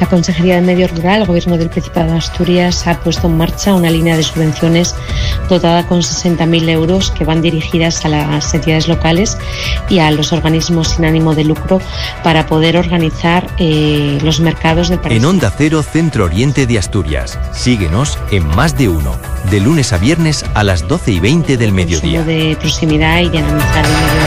La Consejería de Medio Rural, el Gobierno del Principado de Asturias, ha puesto en marcha una línea de subvenciones dotada con 60.000 euros que van dirigidas a las entidades locales y a los organismos sin ánimo de lucro para poder organizar los mercados del país. En Onda Cero, Centro Oriente de Asturias. Síguenos en Más de Uno, de lunes a viernes a las 12:20 del mediodía. De proximidad y dinamizar el medio